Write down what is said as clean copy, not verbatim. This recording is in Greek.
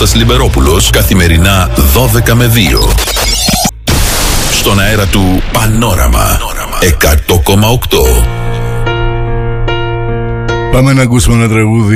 Κώστας Λιμπερόπουλος, καθημερινά 12 με 2. Στον αέρα του Πανόραμα 100,8. Πάμε να ακούσουμε ένα τραγούδι